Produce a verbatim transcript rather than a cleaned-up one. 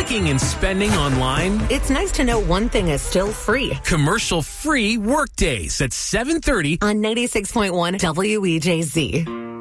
Clicking and spending online? It's nice to know one thing is still free. Commercial-free Workdays at seven thirty on ninety-six point one W E J Z.